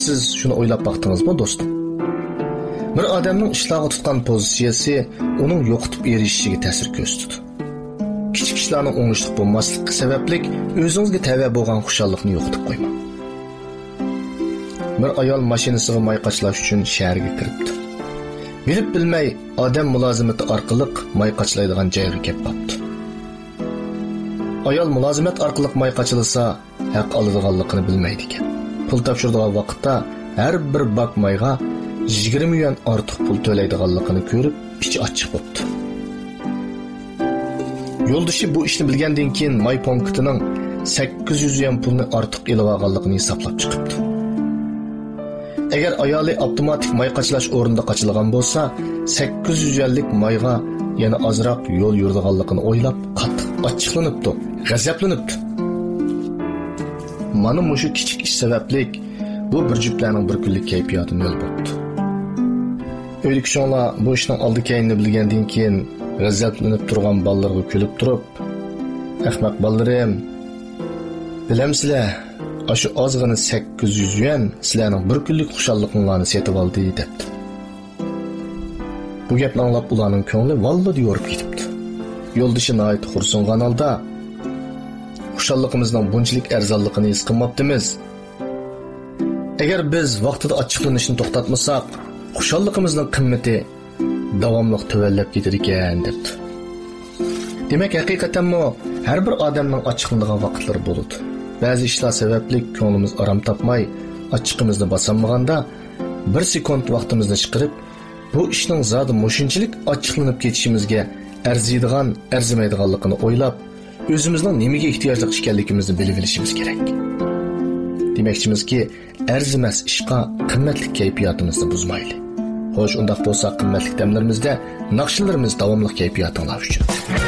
Siz shuni o'ylab baqdingizmi, do'stim? Bir odamning ishlog'i tutgan pozitsiyasi uning yo'qotib erishishiga ta'sir ko'rsatadi. Kichik ishlarning o'ngishli bo'lmasligi sababli o'zingizga tava bo'lgan xushallikni yo'qotib qo'ymang. Bir ayol mashinasiga may qachlash uchun shaharga kiribdi. Bilib bilmay odam mulozimati orqali may qachlaydigan joyga kelib qoldi. Ayol mulozimat orqali may qachlasa, haq oladiganligini bilmaydi ekan. Pul topshiradigan vaqtda har bir bak mayga 20 yuan ortiq pul to'laydiganligini ko'rib, ichi ochiq bo'ldi. Yo'ldoshi bu ishni bilgandan keyin may punktining 800 yuan pulni ortiq elib olganligini hisoblab chiqibdi. Agar ayoli avtomatik may qachlash o'rnida qachilgan bo'lsa, 800 yuanlik mayga yana ozroq yo'l yuradiganligini o'ylab, qattiq ochiqlanibdi, g'azablanibdi. Mana mushu kichik ish sababli bu bir juftlarning bir kunlik kayfiyati nol bo'ldi. O'ylik shonlar bu ishning oldi keyinni bilgandan keyin g'azablanib turgan bolalarga kulib turib, "Ahmoq bolalarim, bilamsizlar, shu ozg'ina 800 yuan sizlarning bir kunlik xushalliqinglarni setib oldi" debdi. Bu gapni anglab ularning ko'ngli valloda yorib ketibdi. Yo'ldoshi nihoyat xursandgan holda, xushalligimizning bunchalik arzonligini his qilmabdimiz. Agar biz vaqtida ochiqlanishni to'xtatmasak, xushalligimizning qimmati davomli tuvallab ketar ekan debdi. Demak, haqiqatanmi har bir odamning ochiqlanadigan vaqtlari bo'ladi. Ba'zi ishlar sababli ko'nglimiz orom topmay, ochiqimizni bosamaganda bir sekund vaqtimizni chiqarib, bu ishning zodi mushunchalik ochiqlanib ketishimizga arziydigan, arzimaydiganligini o'ylab, o'zimizning nimaga ehtiyojli ekanligimizni bilib olishimiz kerak. Demoqchimizki, arzimas ishqa qimmatli kayfiyatimizni buzmayli. Xo'sh, undaq bo'lsa qimmatli damlarimizda naqshlarimiz davomli kayfiyatinglar uchun.